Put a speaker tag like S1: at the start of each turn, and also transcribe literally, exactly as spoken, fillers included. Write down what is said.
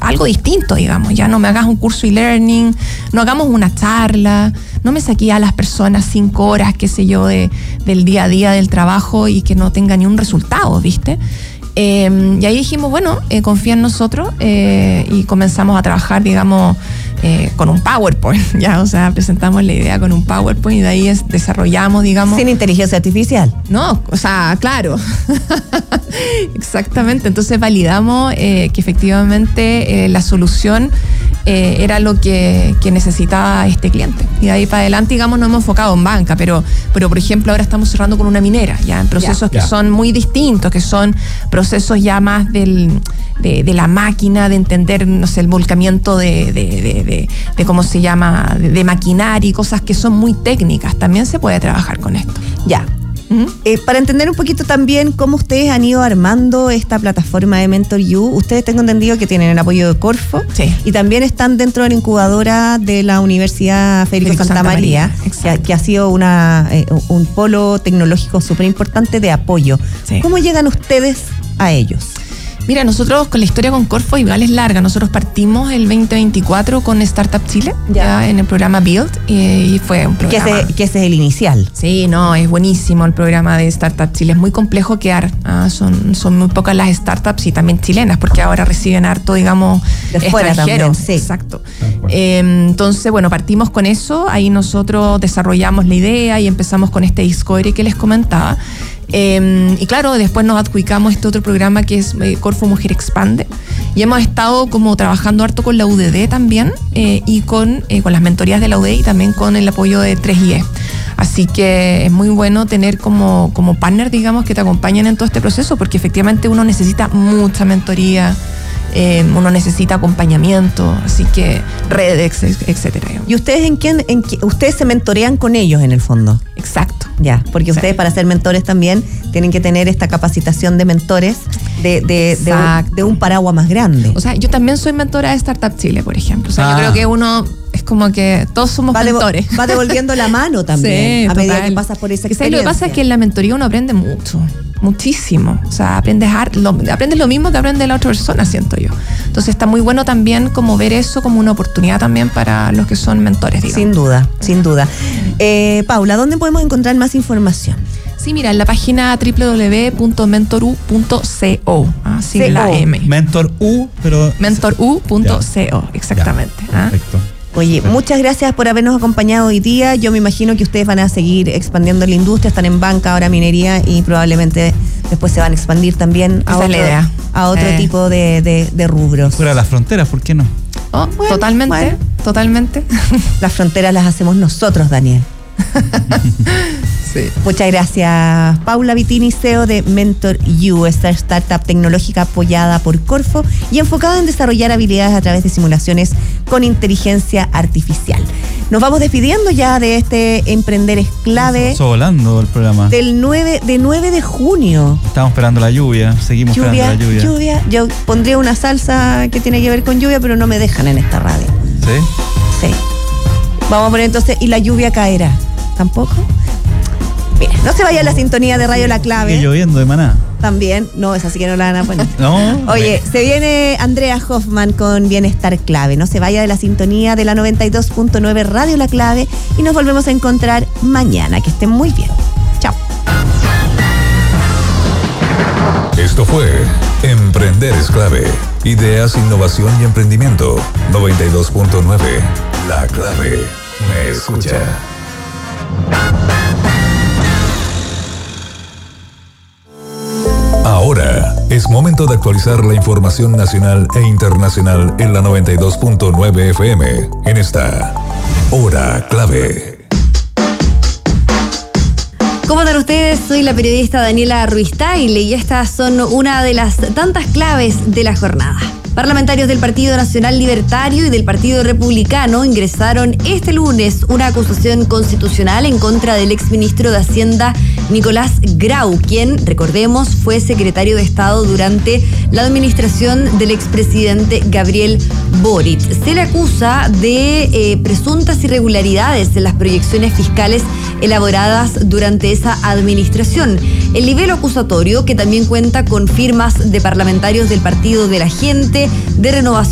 S1: algo distinto, digamos. Ya no me hagas un curso e-learning, no hagamos una charla, no me saqué a las personas cinco horas, qué sé yo, de, del día a día del trabajo y que no tenga ni un resultado, ¿viste? Eh, y ahí dijimos, bueno, eh, confía en nosotros eh, y comenzamos a trabajar, digamos, eh, con un PowerPoint, ya, o sea, presentamos la idea con un PowerPoint y de ahí es, desarrollamos, digamos...
S2: Sin inteligencia artificial.
S1: No, o sea, claro. Exactamente, entonces validamos eh, que efectivamente eh, la solución eh, era lo que, que necesitaba este cliente. Y de ahí para adelante, digamos, nos hemos enfocado en banca, pero, pero por ejemplo, ahora estamos cerrando con una minera, ya, en procesos ya, que ya. son muy distintos, que son procesos ya más del, de, de la máquina, de entender, no sé, el volcamiento de, de, de, de, de cómo se llama, de, de maquinaria y cosas que son muy técnicas. También se puede trabajar con esto.
S2: Ya. Uh-huh. Eh, para entender un poquito también cómo ustedes han ido armando esta plataforma de Mentor You, ustedes tengo entendido que tienen el apoyo de Corfo,
S1: sí,
S2: y también están dentro de la incubadora de la Universidad Federico Santa, Santa María, María que, ha, que ha sido una, eh, un polo tecnológico súper importante de apoyo. Sí. ¿Cómo llegan ustedes a ellos?
S1: Mira, nosotros con la historia con Corfo igual es larga. Nosotros partimos el veinte veinticuatro con Startup Chile, ya, ya en el programa Build, y, y fue un programa...
S2: Que ese, que ese es el inicial.
S1: Sí, no, es buenísimo el programa de Startup Chile. Es muy complejo quedar. ¿ah? Son, son muy pocas las startups y también chilenas, porque ahora reciben harto, digamos,
S2: de fuera también, sí.
S1: Exacto. Eh, entonces, bueno, partimos con eso. Ahí nosotros desarrollamos la idea y empezamos con este Discovery que les comentaba. Eh, y claro, después nos adjudicamos este otro programa que es eh, Corfo Mujer Expande, y hemos estado como trabajando harto con la U D D también eh, y con, eh, con las mentorías de la U D D y también con el apoyo de tres I E. Así que es muy bueno tener como, como partner, digamos, que te acompañen en todo este proceso, porque efectivamente uno necesita mucha mentoría, eh, uno necesita acompañamiento, así que redes, etcétera.
S2: ¿Y ustedes en quién, en qué, ustedes se mentorean con ellos en el fondo?
S1: Exacto.
S2: Ya, porque sí, ustedes para ser mentores también tienen que tener esta capacitación de mentores de, de, de, un, de un paraguas más grande.
S1: O sea, yo también soy mentora de Startup Chile, por ejemplo. O sea, ah. yo creo que uno es como que todos somos
S2: va
S1: mentores.
S2: Devo, va devolviendo la mano también, sí, a medida total. que pasas por esa experiencia.
S1: Lo que pasa es que en la mentoría uno aprende mucho, muchísimo. O sea, aprendes, lo, aprendes lo mismo que aprende la otra persona, siento yo. Entonces está muy bueno también como ver eso como una oportunidad también para los que son mentores, digamos.
S2: Sin duda, sin duda. Eh, Paula, ¿dónde podemos encontrar más información?
S1: Sí, mira, en la página doble u doble u doble u punto mentoru punto co, ¿ah? Sin la M.
S3: Mentoru, pero...
S1: mentoru punto co, exactamente.
S3: Ya, perfecto.
S2: ¿Ah? Oye, muchas gracias por habernos acompañado hoy día. Yo me imagino que ustedes van a seguir expandiendo la industria, están en banca, ahora minería, y probablemente después se van a expandir también a otro, a otro eh. tipo de, de, de rubros.
S3: Fuera de las fronteras, ¿por qué no?
S1: Oh, bueno, totalmente, bueno. totalmente.
S2: Las fronteras las hacemos nosotros, Daniel. Sí. Muchas gracias, Paula Vitini, C E O de Mentor You, esta startup tecnológica apoyada por Corfo y enfocada en desarrollar habilidades a través de simulaciones con inteligencia artificial. Nos vamos despidiendo ya de este Emprender es Clave.
S3: Está volando el programa.
S2: Del nueve de junio.
S3: Estamos esperando la lluvia, seguimos
S2: lluvia,
S3: esperando la lluvia.
S2: Lluvia, yo pondría una salsa que tiene que ver con lluvia, pero no me dejan en esta radio.
S3: ¿Sí?
S2: Sí. Vamos a poner entonces, y la lluvia caerá. ¿Tampoco? Mira, no se vaya a la sintonía de Radio La Clave.
S3: Sigue lloviendo de maná.
S2: También, no, es así que no la van a poner.
S3: No.
S2: Oye, se viene Andrea Hoffman con Bienestar Clave. No se vaya de la sintonía de la noventa y dos punto nueve Radio La Clave y nos volvemos a encontrar mañana. Que estén muy bien. Chao.
S4: Esto fue Emprender es Clave. Ideas, innovación y emprendimiento. noventa y dos punto nueve La Clave. Me escucha. Ahora es momento de actualizar la información nacional e internacional en la noventa y dos punto nueve F M en esta Hora Clave.
S5: ¿Cómo están ustedes? Soy la periodista Daniela Ruiz Tagle y estas son una de las tantas claves de la jornada. Parlamentarios del Partido Nacional Libertario y del Partido Republicano ingresaron este lunes una acusación constitucional en contra del exministro de Hacienda Nicolás Grau, quien, recordemos, fue secretario de Estado durante la administración del expresidente Gabriel Boric. Se le acusa de eh, presuntas irregularidades en las proyecciones fiscales elaboradas durante esa administración. El nivel acusatorio, que también cuenta con firmas de parlamentarios del Partido de la Gente, de Renovación